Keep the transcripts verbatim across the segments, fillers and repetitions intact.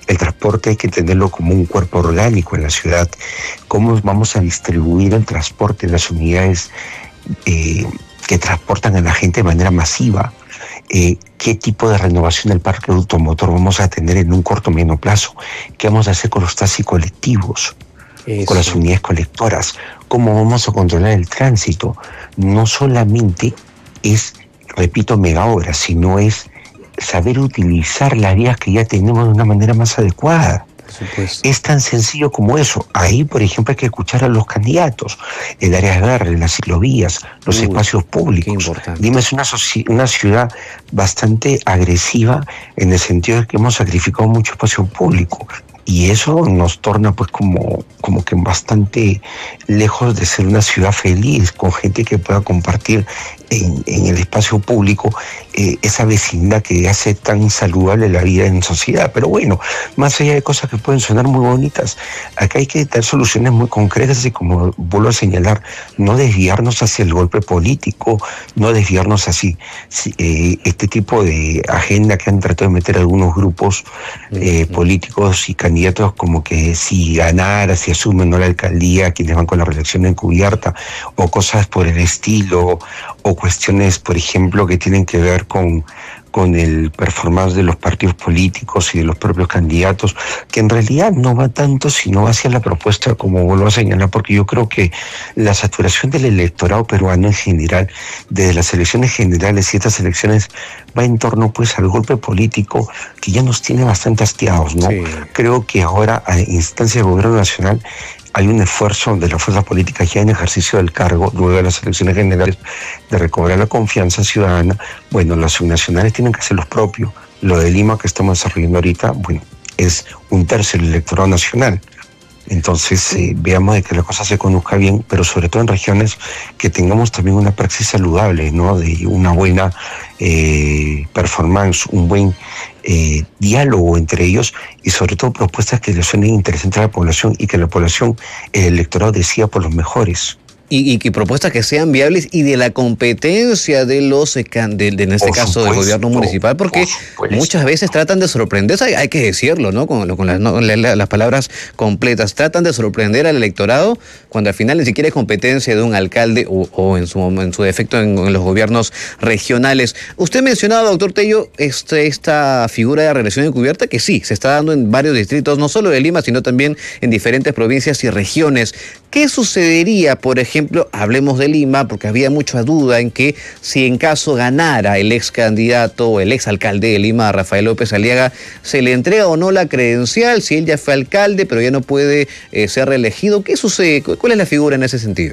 El transporte hay que tenerlo como un cuerpo orgánico en la ciudad. ¿Cómo vamos a distribuir el transporte, las unidades eh, que transportan a la gente de manera masiva? Eh, ¿Qué tipo de renovación del parque automotor vamos a tener en un corto o mediano plazo? ¿Qué vamos a hacer con los taxis colectivos? Eso. Con las unidades colectoras. ¿Cómo vamos a controlar el tránsito? No solamente es, repito, mega obras, sino es saber utilizar las vías que ya tenemos de una manera más adecuada. Es tan sencillo como eso. Ahí, por ejemplo, hay que escuchar a los candidatos, el área verde, las ciclovías, los Uy, espacios públicos. Lima es una, una ciudad bastante agresiva en el sentido de que hemos sacrificado mucho espacio público. Y eso nos torna pues como, como que bastante lejos de ser una ciudad feliz, con gente que pueda compartir en, en el espacio público eh, esa vecindad que hace tan saludable la vida en sociedad. Pero bueno, más allá de cosas que pueden sonar muy bonitas, acá hay que dar soluciones muy concretas y, como vuelvo a señalar, no desviarnos hacia el golpe político, no desviarnos así. Eh, este tipo de agenda que han tratado de meter algunos grupos eh, políticos y candidatos, como que si ganara, si asumen no la alcaldía, quienes van con la reelección encubierta, o cosas por el estilo, o cuestiones, por ejemplo, que tienen que ver con, con el performance de los partidos políticos y de los propios candidatos, que en realidad no va tanto, sino hacia la propuesta, como vuelvo a señalar, porque yo creo que la saturación del electorado peruano en general, desde las elecciones generales y estas elecciones, va en torno pues al golpe político que ya nos tiene bastante hastiados, ¿no? Sí. Creo que ahora, a instancia del gobierno nacional, hay un esfuerzo de las fuerzas políticas ya en ejercicio del cargo, luego de las elecciones generales, de recobrar la confianza ciudadana. Bueno, los subnacionales tienen que hacer lo propio. Lo de Lima que estamos desarrollando ahorita, bueno, es un tercio del electorado nacional. Entonces, eh, veamos de que la cosa se conduzca bien, pero sobre todo en regiones que tengamos también una praxis saludable, ¿no? De una buena eh, performance, un buen eh, diálogo entre ellos y sobre todo propuestas que le suenen interesantes a la población y que la población, el electorado decida por los mejores. Y, y, y propuestas que sean viables y de la competencia de los, de, de, en este por caso, supuesto, del gobierno municipal, porque por muchas veces tratan de sorprender, hay, hay que decirlo, ¿no? Con, con las, no, la, las palabras completas, tratan de sorprender al electorado cuando al final ni siquiera es competencia de un alcalde o, o en, su, en su defecto en, en los gobiernos regionales. Usted mencionaba, doctor Tello, este, esta figura de reelección encubierta que sí, se está dando en varios distritos, no solo de Lima, sino también en diferentes provincias y regiones. ¿Qué sucedería, por ejemplo? Ejemplo, hablemos de Lima, porque había mucha duda en que si en caso ganara el ex candidato o el ex alcalde de Lima, Rafael López Aliaga, se le entrega o no la credencial, si él ya fue alcalde, pero ya no puede eh, ser reelegido. ¿Qué sucede? ¿Cuál es la figura en ese sentido?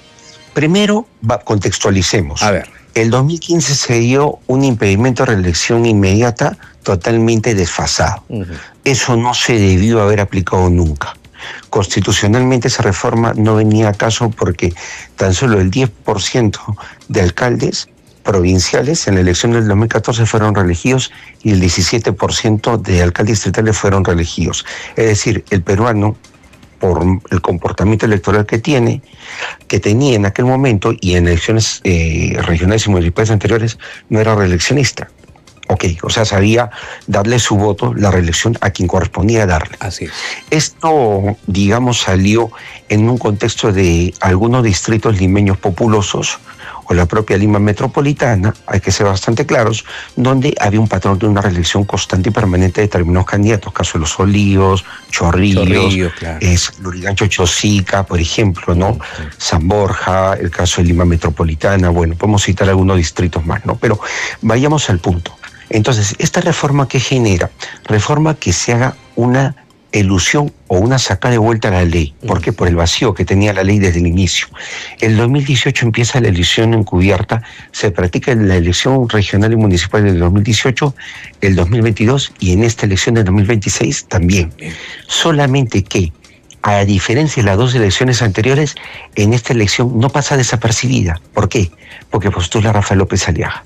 Primero, va, contextualicemos. A ver. El dos mil quince se dio un impedimento de reelección inmediata totalmente desfasado. Uh-huh. Eso no se debió haber aplicado nunca. Constitucionalmente esa reforma no venía a caso porque tan solo el diez por ciento de alcaldes provinciales en la elección del dos mil catorce fueron reelegidos y el diecisiete por ciento de alcaldes distritales fueron reelegidos. Es decir, el peruano, por el comportamiento electoral que tiene, que tenía en aquel momento y en elecciones eh, regionales y municipales anteriores, no era reeleccionista. Ok, o sea, sabía darle su voto, la reelección, a quien correspondía darle. Así es. Esto, digamos, salió en un contexto de algunos distritos limeños populosos, o la propia Lima metropolitana, hay que ser bastante claros, donde había un patrón de una reelección constante y permanente de determinados candidatos, caso de Los Olivos, Chorrillos, Chorrillos claro. es Lurigancho Chosica, por ejemplo, ¿no? Sí. San Borja, el caso de Lima metropolitana, bueno, podemos citar algunos distritos más, ¿no? Pero vayamos al punto. Entonces, ¿esta reforma qué genera? Reforma que se haga una elusión o una sacada de vuelta a la ley. ¿Por qué? Por el vacío que tenía la ley desde el inicio. El dos mil dieciocho empieza la elección encubierta, se practica la elección regional y municipal del dos mil dieciocho, el dos mil veintidós y en esta elección del dos mil veintiséis también. Solamente que, a diferencia de las dos elecciones anteriores, en esta elección no pasa desapercibida. ¿Por qué? Porque postula Rafael López Aliaga.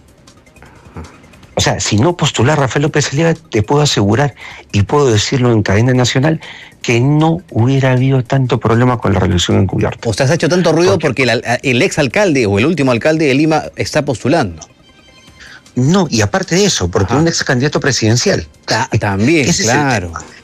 O sea, si no postular Rafael López Aliaga, te puedo asegurar, y puedo decirlo en cadena nacional, que no hubiera habido tanto problema con la reelección encubierta. O sea, se ha hecho tanto ruido porque, porque el, el ex alcalde o el último alcalde de Lima está postulando. No, y aparte de eso, porque ah. un ex candidato presidencial. Ta- también, claro.